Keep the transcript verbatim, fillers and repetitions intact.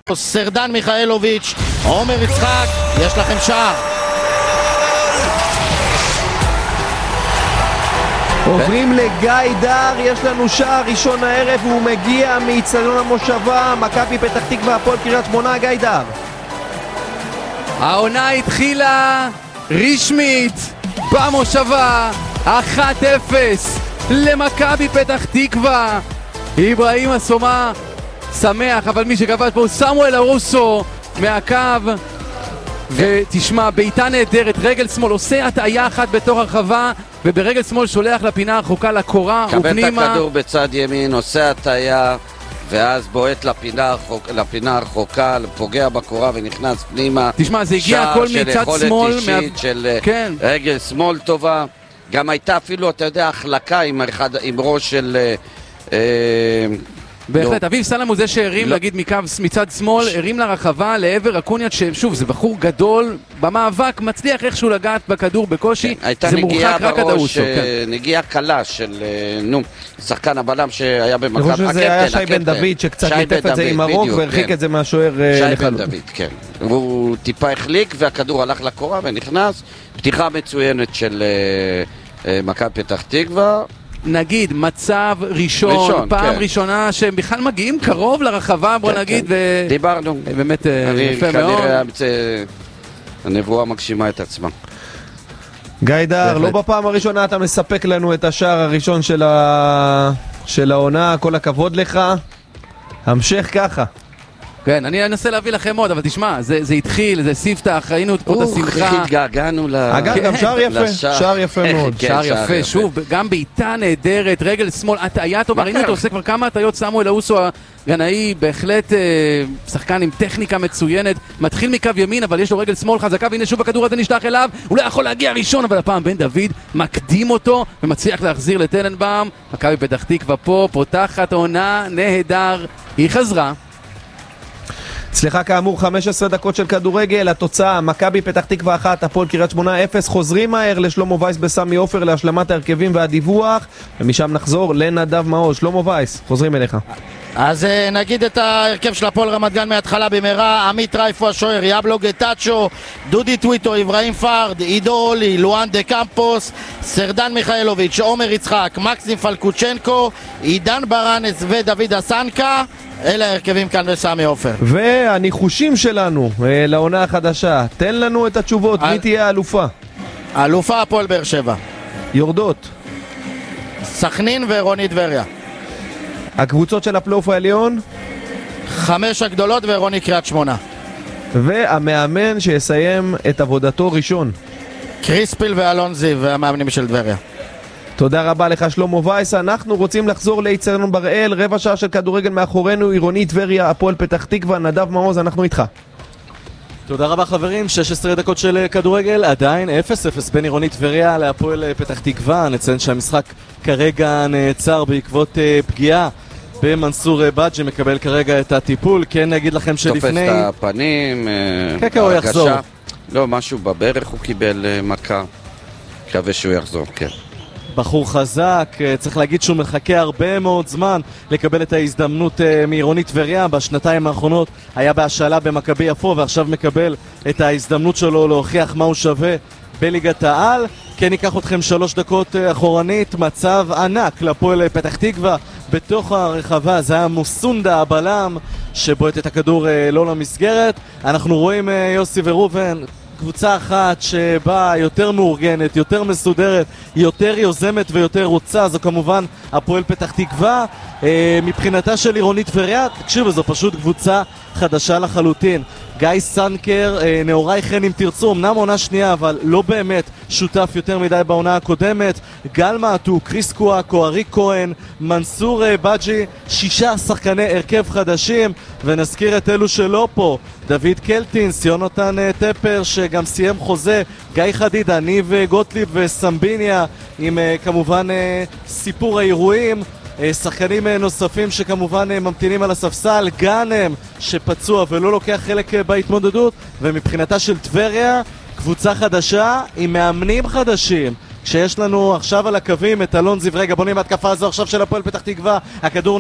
סרדן מיכאלוביץ', עומר יצחק, יש לכם שער. עוברים לגיא דר, יש לנו שער ראשון הערב והוא מגיע מאצטדיון המושבה, מכבי פתח תקווה הפועל קריית שמונה. גיא דר, העונה התחילה רשמית במושבה, אחת אפס למכבי פתח תקווה. אברהים אסומה שמח, אבל מי שכבש פה הוא סמואל ארוסו מהקו. ותשמע, בעיטה נהדרת, רגל שמאל, עושה הטעיה אחת בתוך הרחבה, וברגל שמאל שולח לפינה הרחוקה לקורה ופנימה. קבל את הכדור בצד ימין, עושה הטעיה, ואז בועט לפינה, הרחוק, לפינה הרחוקה, פוגע בקורה ונכנס פנימה. תשמע, זה הגיע הכל מצד שמאל. שער של יכולת אישית, מה... של כן. רגל שמאל טובה. גם הייתה אפילו, אתה יודע, החלקה עם, אחד, עם ראש של... אה, בהחלט, אביב סלם הוא זה שהרים, להגיד מקו מצד שמאל, הרים לרחבה לעבר אקוניאט, ששוב, זה בחור גדול במאבק, מצליח איכשהו לגעת בכדור בקושי, זה מורחק רק עד האוסו. נגיעה קלה של, נו, שחקן הבלם שהיה במכבי, אני חושב שזה היה שי בן דוד שקצת ליטף את זה עם הרוק והרחיק את זה מהשוער לחלוט. שי בן דוד, כן. הוא טיפה החליק והכדור הלך לקורה ונכנס, פתיחה מצוינת של מכבי פתח תקווה. נגיד, מצב ראשון, ראשון פעם כן. ראשונה שהם בכלל מגיעים קרוב לרחבה, בוא כן, נגיד, כן. ו... דיברנו. באמת יפה מאוד. כנראה הנבואה מגשימה את עצמה. גיא דר, לא בפעם הראשונה אתה מספק לנו את השער הראשון של, ה... של העונה, כל הכבוד לך. המשך ככה. כן, אני אנסה להביא לכם עוד, אבל תשמע, זה, זה התחיל, זה סיפתח, ראינו פה את השמחה. איך התגעגענו ל... אגב, גם שער יפה, שער יפה מאוד. שער יפה, שוב, גם בעיטה נהדרת, רגל שמאל, הטעיה טובה, ראינו אותו עושה כבר כמה הטעיות, סמואל ארוסו הגנאי, בהחלט שחקן עם טכניקה מצוינת, מתחיל מקו ימין, אבל יש לו רגל שמאל חזקה, והנה שוב הכדור הזה נשלח אליו, הוא לא יכול להגיע ראשון, אבל הפעם בן דוד מקדים אותו, ומצליח להחזיר לטננבאום. מכבי פתח תקווה פה, פותחת עונה נהדר, היא חזרה. סליחה, כאמור, חמש עשרה דקות של כדורגל, התוצאה, מכבי פתח תקווה אחת, הפועל קריית שמונה אפס. חוזרים מהר לשלמה וייס בסמי עופר להשלמת ההרכבים והדיווח, ומשם נחזור לנדב מעוז. שלמה וייס, חוזרים אליך. אז נגיד את ההרכב של הפועל רמת גן מההתחלה במהרה. עמית רייפו השוער, יבלו גטאצ'ו, דודי טוויטו, אברהים פארד, עידו אולי, לואן דה קמפוס, סרדן מיכאלוביץ', עומר יצחק, מקסים פלקוצ'נקו, עידן ברנס ודוד אסנקה. אלה ההרכבים כאן בסמי עופר. והניחושים שלנו לעונה החדשה, תן לנו את התשובות. מי תהיה האלופה? האלופה הפועל באר שבע. יורדות סכנין ורוני טבריה. הקבוצות של הפלייאוף העליון? חמש הגדולות ורוני קריית שמונה. והמאמן שיסיים את עבודתו ראשון? קריספיל ואלון זיו והמאמנים של טבריה. תודה רבה לך שלמה וייס. אנחנו רוצים לחזור לאצטדיון בראל, רבע שעה של כדורגל מאחורינו, עירוני טבריה הפועל פתח תקווה. נדב מעוז, אנחנו איתך. תודה רבה חברים, שש עשרה דקות של כדורגל, עדיין אפס אפס בין עירוני טבריה להפועל פתח תקווה. נציין שהמשחק כרגע נעצר בעקבות פגיעה במנסור בג'י, מקבל כרגע את הטיפול. כן, נגיד לכם שלפני... תופס את הפנים, כן, כן, הוא יחזור. לא, משהו בברך הוא קיבל מכה, מקווה שהוא יחזור, כן. בחור חזק, צריך להגיד שהוא מחכה הרבה מאוד זמן לקבל את ההזדמנות מעירוני טבריה. בשנתיים האחרונות היה בהשאלה במכבי יפו, ועכשיו מקבל את ההזדמנות שלו להוכיח מה הוא שווה בליגת העל. כן, ניקח אתכם שלוש דקות אחורנית, מצב ענק לפועל פתח תקווה בתוך הרחבה. זה היה מוסונדה הבלם שבועט את הכדור לא למסגרת. אנחנו רואים יוסי ורובן, קבוצה אחת שבאה יותר מאורגנת, יותר מסודרת, יותר יוזמת ויותר רוצה, זו כמובן הפועל פתח תקווה. אה, מבחינתה של עירוני טבריה, תקשיבו, זו פשוט קבוצה חדשה לחלוטין. גיא סנקר, אה, נאורי חן אם תרצו, אמנם עונה שנייה, אבל לא באמת שותף יותר מדי בעונה הקודמת. גל מעטו, קריס קואקו, אריק כהן, מנסור אה, בג'י, שישה שחקני הרכב חדשים, ונזכיר את אלו שלא פה, דוד קלטינס, יונתן אה, טפר שגם סיים חוזה, גיא חדידה, ניב אה, גוטליב וסמביניה, עם אה, כמובן אה, סיפור האירועים. שחקנים נוספים שכמובן ממתינים על הספסל, גאנם שפצוע ולא לוקח חלק בהתמודדות. ומבחינתה של טבריה, קבוצה חדשה עם מאמנים חדשים, כשיש לנו עכשיו על הקווים את אלון זיו. רגע, בונים בהתקפה הזו עכשיו של הפועל פתח תקווה, הכדור